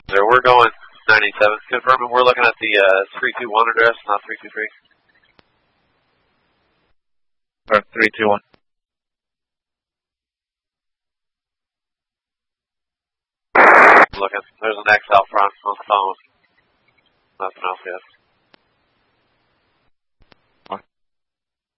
There, we're going 97. Confirming we're looking at the 321 address, not 323. Or 321. Looking. There's an X out front on the phone. Nothing else yet.